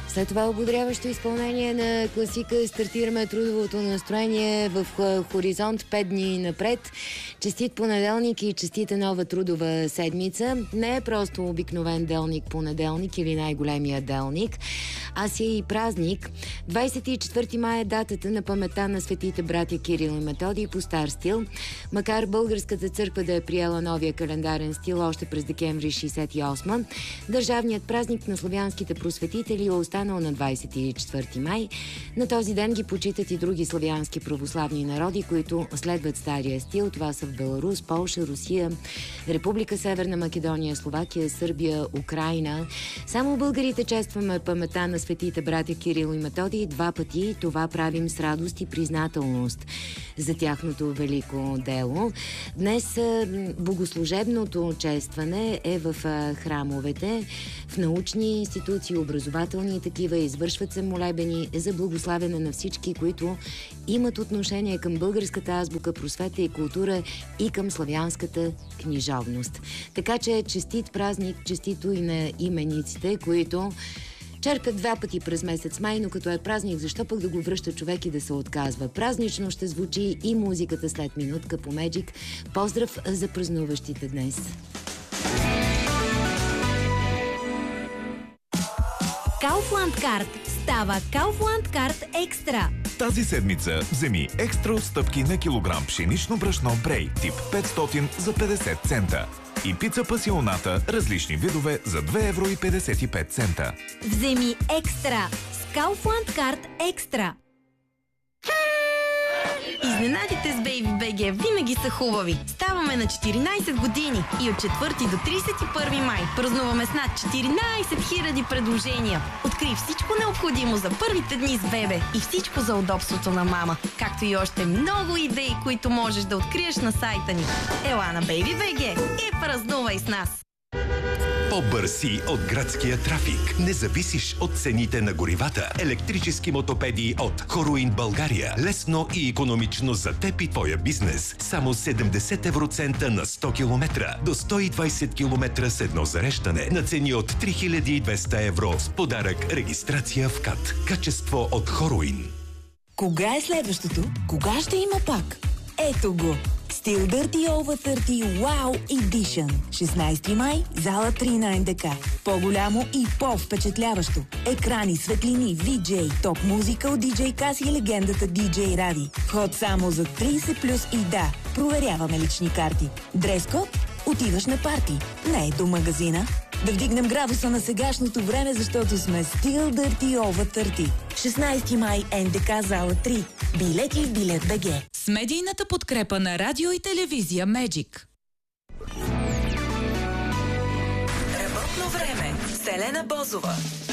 След това ободряващо изпълнение на класика стартираме трудовото настроение в хоризонт 5 дни напред. Честит понеделник и честита нова трудова седмица. Не е просто обикновен делник понеделник или най-големия делник, а си е и празник. 24 май е датата на паметта на светите братя Кирил и Методий по стар стил. Макар българската църква да е приела новия календарен стил още през декември 68, държавният празник на славянските просветители е останал на 24 май. На този ден ги почитат и други славянски православни народи, които следват стария стил. Това са в Беларус, Полша, Русия, Република Северна Македония, Словакия, Сърбия, Украина. Само българите честваме паметта на светите братя Кирил и Методий 2 пъти. Това правим с радост и признателност за тяхното велико дело. Днес богослужебното честване е в храмовете, в научни институции, образователни и такива. Извършват се молебени за благославяне на всички, които имат отношение към българската азбука, просвета и култура и към славянската книжовност. Така че честит празник, честито и на имениците, които черпят 2 пъти през месец май, но като е празник, защо пък да го връща човек и да се отказва? Празнично ще звучи и музиката след минутка по Magic. Поздрав за празнуващите днес! Kaufland Card става Kaufland Card Екстра. Тази седмица вземи екстра отстъпки на килограм пшенично брашно Брей тип 500 за 50 цента. И пица пасионата различни видове за 2,55 евро. Вземи екстра с Kaufland Card Екстра. Изненадите с Baby BG винаги са хубави. Ставаме на 14 години и от 4 до 31 май празнуваме с над 14 000 предложения. Открий всичко необходимо за първите дни с бебе и всичко за удобството на мама, както и още много идеи, които можеш да откриеш на сайта ни. Ела на Baby BG и празнувай с нас! По-бързи от градския трафик. Не зависиш от цените на горивата. Електрически мотопеди от Хоруин България. Лесно и икономично за теб и твоя бизнес. Само 70 евроцента на 100 км. До 120 км с едно зареждане. На цени от 3200 евро с подарък регистрация в КАТ. Качество от Хоруин. Кога е следващото? Кога ще има пак? Ето го! Still Dirty Over 30 Wow Edition. 16 май, зала 3 на НДК. По-голямо и по-впечатляващо. Екрани, светлини, VJ, топ музика от DJ Кас и легендата DJ Ради. Вход само за 30 плюс и да, проверяваме лични карти. Дрес-код? Отиваш на парти. Не е до магазина. Да вдигнем градуса на сегашното време, защото сме Still Dirty Over 30. 16 май, НДК, зала 3. Билети в Билет БГ. С медийната подкрепа на радио и телевизия Magic. Работно време. Селена Бозова.